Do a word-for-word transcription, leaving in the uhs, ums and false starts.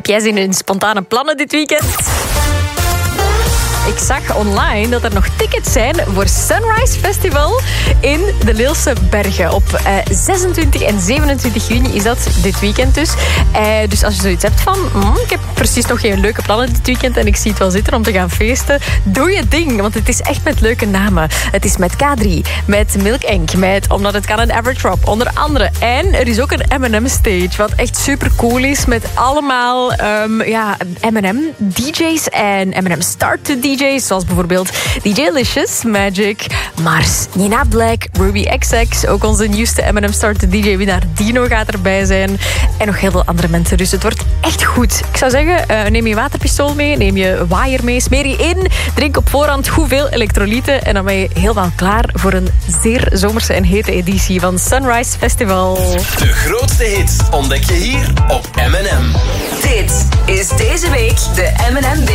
jij zin in spontane plannen dit weekend? Ik zag online dat er nog tickets zijn voor Sunrise Festival in de Leelse Bergen. Op uh, zesentwintig en zevenentwintig juni is dat dit weekend dus. Uh, dus als je zoiets hebt van, mm, ik heb precies nog geen leuke plannen dit weekend en ik zie het wel zitten om te gaan feesten, doe je ding, want het is echt met leuke namen. Het is met K drie, met Milk Inc, met Omdat het kan en Average Rob, onder andere. En er is ook een M en M stage, wat echt super cool is, met allemaal um, ja, M en M D J's en M en M Start to D J's. Zoals bijvoorbeeld D J Licious, Magic, Mars, Nina Black, Ruby X X. Ook onze nieuwste M en M Start to D J-winnaar Dino gaat erbij zijn. En nog heel veel andere mensen. Dus het wordt echt goed. Ik zou zeggen, uh, neem je waterpistool mee, neem je waaier mee, smeer je in, drink op voorhand goed veel elektrolyten en dan ben je helemaal klaar voor een zeer zomerse en hete editie van Sunrise Festival. De grootste hits ontdek je hier op M en M. Dit is deze week de M en M